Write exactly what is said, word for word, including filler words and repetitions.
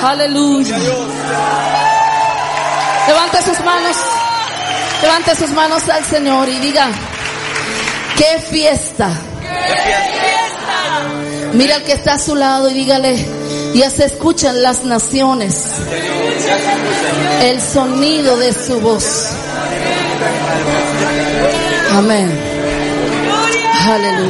Aleluya. Levante sus manos. Levante sus manos al Señor y diga: ¡qué fiesta! ¡Qué fiesta! Mira al que está a su lado y dígale: ya se escuchan las naciones, el sonido de su voz. Amén. Aleluya.